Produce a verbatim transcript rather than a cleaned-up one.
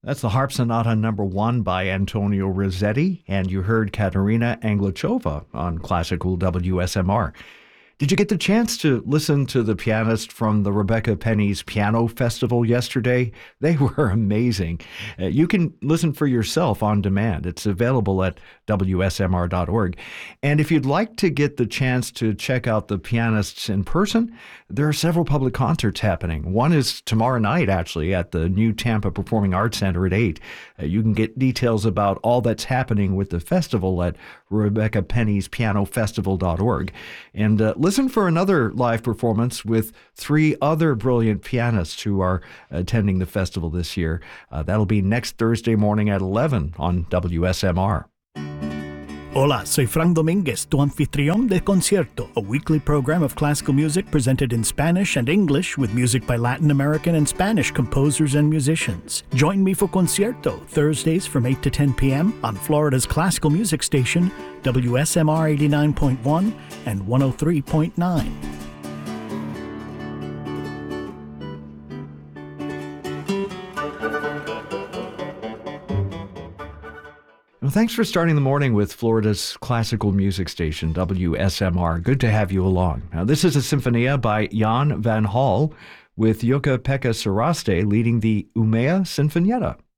That's the Harp Sonata number one by Antonio Rossetti, and you heard Katerina Anglichova on Classical W S M R. Did you get the chance to listen to the pianist from the Rebecca Penny's Piano Festival yesterday? They were amazing. Uh, you can listen for yourself on demand. It's available at W S M R dot org. And if you'd like to get the chance to check out the pianists in person, there are several public concerts happening. One is tomorrow night, actually, at the New Tampa Performing Arts Center at eight. Uh, you can get details about all that's happening with the festival at Rebecca Penny's Piano Festival dot org. And uh, listen for another live performance with three other brilliant pianists who are attending the festival this year. Uh, that'll be next Thursday morning at eleven on W S M R. Hola, soy Frank Dominguez, tu anfitrión de Concierto, a weekly program of classical music presented in Spanish and English with music by Latin American and Spanish composers and musicians. Join me for Concierto, Thursdays from eight to ten p.m. on Florida's classical music station, W S M R eighty-nine point one and one oh three point nine. Well, thanks for starting the morning with Florida's classical music station, W S M R. Good to have you along. Now, this is a Sinfonia by Jan van Hal with Jukka-Pekka Saraste leading the Umea Sinfonietta.